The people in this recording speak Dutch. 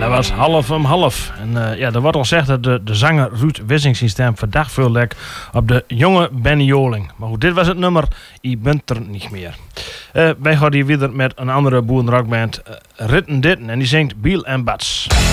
dat was half om half. En er wordt al gezegd dat de zanger Ruud Wissing-systeem verdacht veel lek op de jonge Benny Joling. Maar goed, dit was het nummer. Je bent er niet meer. Wij gaan hier weer met een andere boerenrockband, Ritten Ditten. En die zingt Biel en Bats.